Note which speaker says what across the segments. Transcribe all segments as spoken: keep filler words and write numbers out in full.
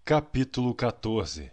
Speaker 1: Capítulo quatorze.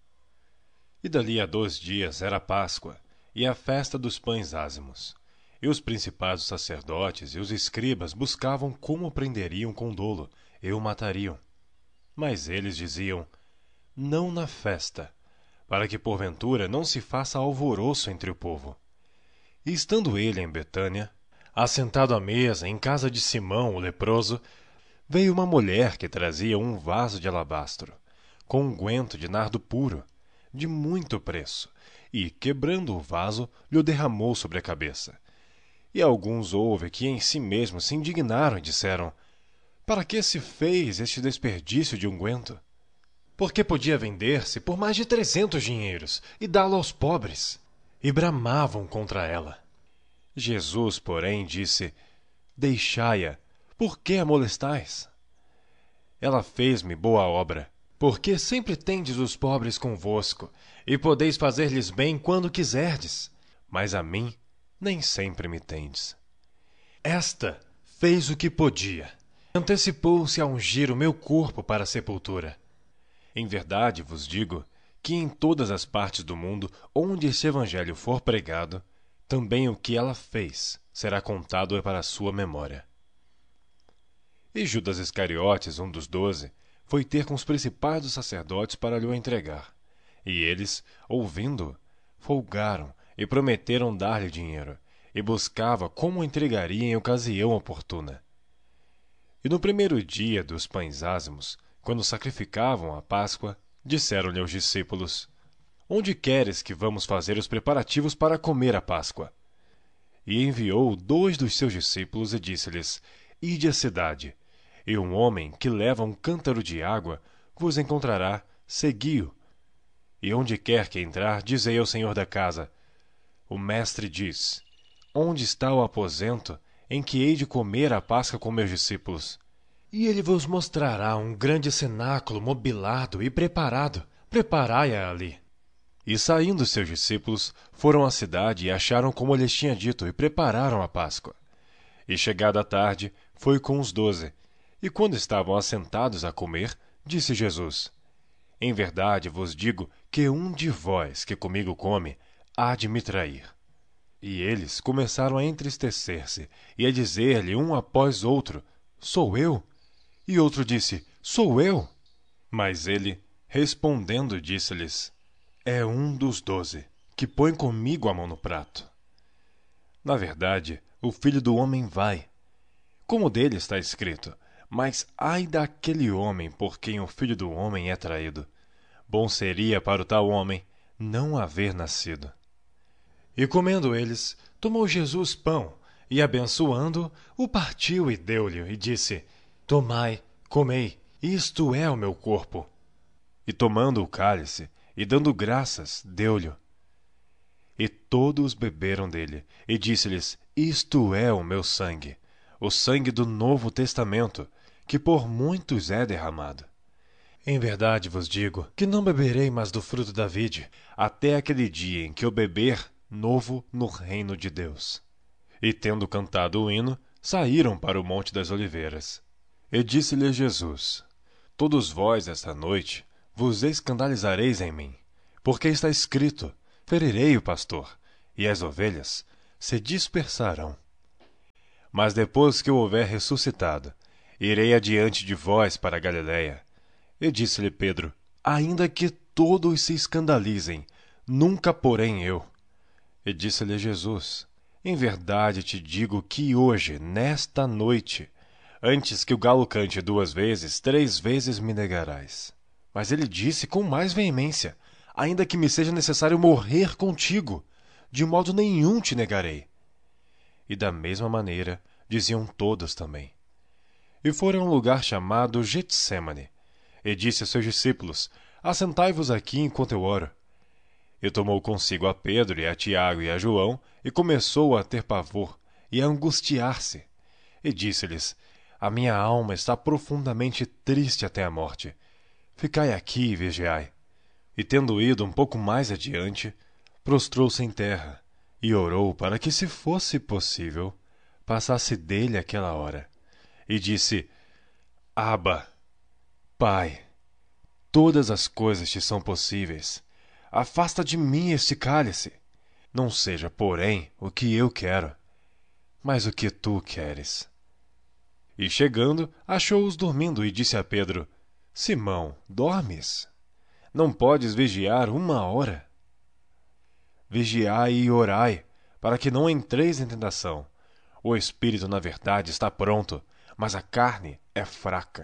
Speaker 1: E dali a dois dias era a Páscoa, e a festa dos pães ázimos. E os principais sacerdotes e os escribas buscavam como o prenderiam com dolo, e o matariam. Mas eles diziam, não na festa, para que porventura não se faça alvoroço entre o povo. E estando ele em Betânia, assentado à mesa em casa de Simão, o leproso, veio uma mulher que trazia um vaso de alabastro, com unguento de nardo puro, de muito preço, e, quebrando o vaso, lhe derramou sobre a cabeça. E alguns houve que em si mesmos se indignaram e disseram, para que se fez este desperdício de unguento? Porque podia vender-se por mais de trezentos dinheiros e dá-lo aos pobres. E bramavam contra ela. Jesus, porém, disse, deixai-a, por que a molestais? Ela fez-me boa obra, porque sempre tendes os pobres convosco, e podeis fazer-lhes bem quando quiserdes, mas a mim nem sempre me tendes. Esta fez o que podia, antecipou-se a ungir o meu corpo para a sepultura. Em verdade vos digo que em todas as partes do mundo onde este evangelho for pregado, também o que ela fez será contado para a sua memória. E Judas Iscariotes, um dos doze, foi ter com os principais dos sacerdotes para lhe o entregar. E eles, ouvindo, folgaram e prometeram dar-lhe dinheiro, e buscava como o entregaria em ocasião oportuna. E no primeiro dia dos pães ázimos, quando sacrificavam a Páscoa, disseram-lhe os discípulos, onde queres que vamos fazer os preparativos para comer a Páscoa? E enviou dois dos seus discípulos e disse-lhes, ide à cidade, e um homem que leva um cântaro de água vos encontrará, segui-o. E onde quer que entrar, dizei ao senhor da casa, o mestre diz, onde está o aposento em que hei de comer a Páscoa com meus discípulos? E ele vos mostrará um grande cenáculo mobilado e preparado, preparai-a ali. E saindo seus discípulos, foram à cidade e acharam como lhes tinha dito e prepararam a Páscoa. E chegada a tarde, foi com os doze. E quando estavam assentados a comer, disse Jesus, em verdade vos digo que um de vós que comigo come, há de me trair. E eles começaram a entristecer-se e a dizer-lhe um após outro, sou eu? E outro disse, sou eu? Mas ele, respondendo, disse-lhes, é um dos doze, que põe comigo a mão no prato. Na verdade, o Filho do Homem vai, como dele está escrito, mas ai daquele homem por quem o Filho do Homem é traído. Bom seria para o tal homem não haver nascido. E comendo eles, tomou Jesus pão, e abençoando, o partiu e deu-lhe, e disse, tomai, comei, isto é o meu corpo. E tomando o cálice, e dando graças, deu-lhe. E todos beberam dele, e disse-lhes, isto é o meu sangue, o sangue do Novo Testamento, que por muitos é derramado. Em verdade vos digo, que não beberei mais do fruto da vide, até aquele dia em que eu beber novo no reino de Deus. E tendo cantado o hino, saíram para o Monte das Oliveiras. E disse-lhe Jesus, todos vós esta noite vos escandalizareis em mim, porque está escrito, ferirei o pastor, e as ovelhas se dispersarão. Mas depois que eu houver ressuscitado, irei adiante de vós para a Galiléia. E disse-lhe Pedro, ainda que todos se escandalizem, nunca porém eu. E disse-lhe Jesus, em verdade te digo que hoje, nesta noite, antes que o galo cante duas vezes, três vezes me negarás. Mas ele disse com mais veemência, ainda que me seja necessário morrer contigo, de modo nenhum te negarei. E da mesma maneira diziam todos também. E foram a um lugar chamado Getsêmane, e disse a seus discípulos, assentai-vos aqui enquanto eu oro. E tomou consigo a Pedro e a Tiago e a João, e começou a ter pavor, e a angustiar-se. E disse-lhes, a minha alma está profundamente triste até a morte. Ficai aqui e vigiai. E tendo ido um pouco mais adiante, prostrou-se em terra, e orou para que, se fosse possível, passasse dele aquela hora. E disse, Abba, Pai, Todas as coisas te são possíveis. Afasta de mim este cálice. Não seja, porém, o que eu quero, mas o que tu queres. E chegando, achou-os dormindo e disse a Pedro: Simão, dormes? Não podes vigiar uma hora? Vigiai e orai, para que não entreis em tentação. O espírito, na verdade, está pronto, mas a carne é fraca.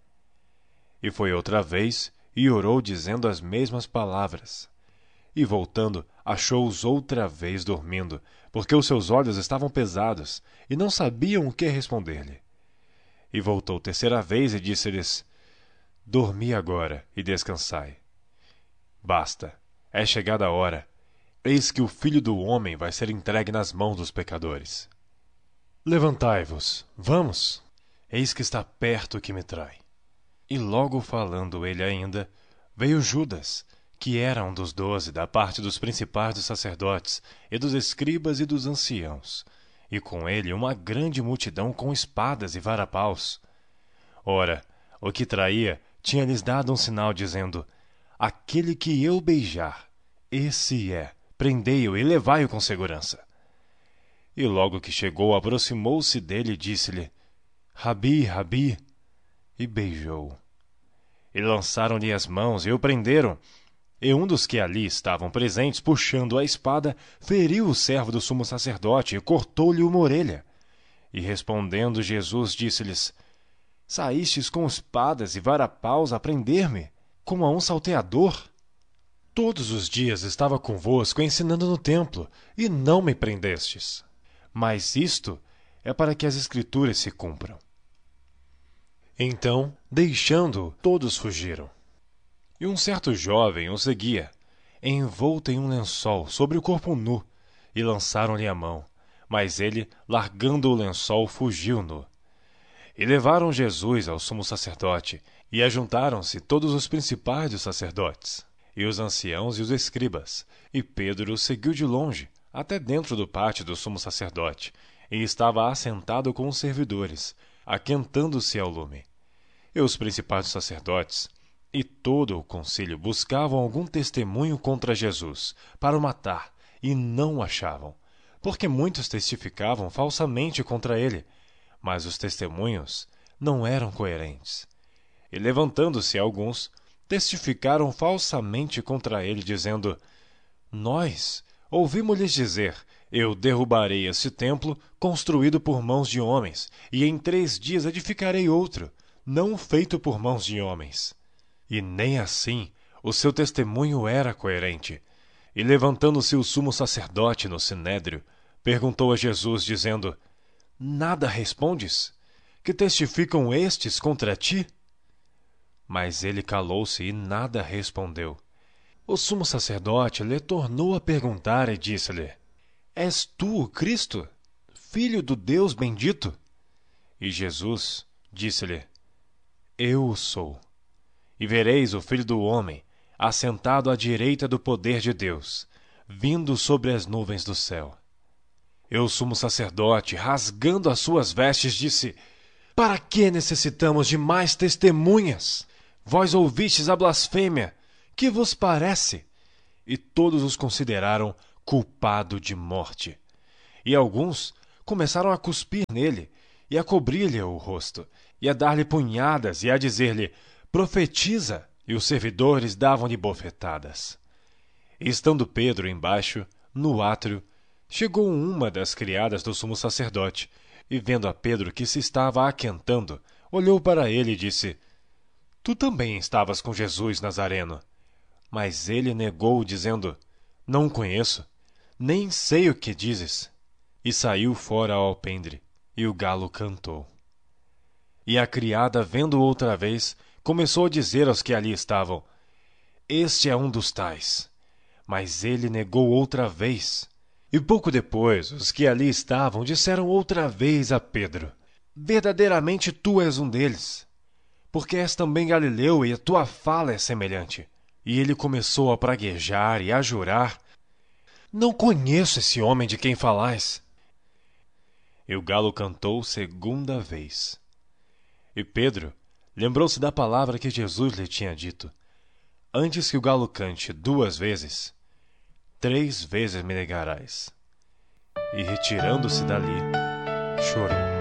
Speaker 1: E foi outra vez, e orou dizendo as mesmas palavras. E voltando, achou-os outra vez dormindo, porque os seus olhos estavam pesados, e não sabiam o que responder-lhe. E voltou terceira vez e disse-lhes: Dormi agora e descansai. Basta, é chegada a hora. Eis que o Filho do Homem vai ser entregue nas mãos dos pecadores. Levantai-vos, vamos, eis que está perto o que me trai. E logo falando ele ainda, veio Judas, que era um dos doze, da parte dos principais dos sacerdotes, e dos escribas e dos anciãos, e com ele uma grande multidão com espadas e varapaus. Ora, o que traía tinha-lhes dado um sinal, dizendo: Aquele que eu beijar, esse é, prendei-o e levai-o com segurança. E logo que chegou, aproximou-se dele e disse-lhe: Rabi, Rabi, e beijou-o. E lançaram-lhe as mãos e o prenderam. E um dos que ali estavam presentes, puxando a espada, feriu o servo do sumo sacerdote e cortou-lhe uma orelha. E respondendo Jesus, disse-lhes: Saístes com espadas e varapaus a prender-me, como a um salteador? Todos os dias estava convosco ensinando no templo, e não me prendestes. Mas isto é para que as Escrituras se cumpram. Então, deixando-o, todos fugiram. E um certo jovem o seguia, envolto em um lençol sobre o corpo nu, e lançaram-lhe a mão. Mas ele, largando o lençol, fugiu nu. E levaram Jesus ao sumo sacerdote, e ajuntaram-se todos os principais dos sacerdotes, e os anciãos e os escribas. E Pedro o seguiu de longe, até dentro do pátio do sumo sacerdote, e estava assentado com os servidores, aquentando-se ao lume. E os principais dos sacerdotes e todo o concílio buscavam algum testemunho contra Jesus, para o matar, e não o achavam, porque muitos testificavam falsamente contra ele, mas os testemunhos não eram coerentes. E levantando-se alguns, testificaram falsamente contra ele, dizendo: Nós ouvimos-lhes dizer: Eu derrubarei este templo, construído por mãos de homens, e em três dias edificarei outro, não feito por mãos de homens. E nem assim o seu testemunho era coerente. E levantando-se o sumo sacerdote no sinédrio, perguntou a Jesus, dizendo: Nada respondes? Que testificam estes contra ti? Mas ele calou-se e nada respondeu. O sumo sacerdote lhe tornou a perguntar e disse-lhe: És tu o Cristo, filho do Deus bendito? E Jesus disse-lhe: Eu o sou. E vereis o Filho do Homem, assentado à direita do poder de Deus, vindo sobre as nuvens do céu. E o sumo sacerdote, rasgando as suas vestes, disse: Para que necessitamos de mais testemunhas? Vós ouvistes a blasfêmia. Que vos parece? E todos os consideraram culpado de morte. E alguns começaram a cuspir nele, e a cobrir-lhe o rosto, e a dar-lhe punhadas, e a dizer-lhe: Profetiza! E os servidores davam-lhe bofetadas. E estando Pedro embaixo, no átrio, chegou uma das criadas do sumo sacerdote, e vendo a Pedro que se estava aquentando, olhou para ele e disse: Tu também estavas com Jesus Nazareno. Mas ele negou, dizendo: Não o conheço, nem sei o que dizes. E saiu fora ao alpendre, e o galo cantou. E a criada, vendo outra vez, começou a dizer aos que ali estavam: Este é um dos tais. Mas ele negou outra vez. E pouco depois, os que ali estavam disseram outra vez a Pedro: Verdadeiramente tu és um deles, porque és também galileu e a tua fala é semelhante. E ele começou a praguejar e a jurar: Não conheço esse homem de quem falais. E o galo cantou segunda vez. E Pedro lembrou-se da palavra que Jesus lhe tinha dito: antes que o galo cante duas vezes, três vezes me negarás. E retirando-se dali, chorou.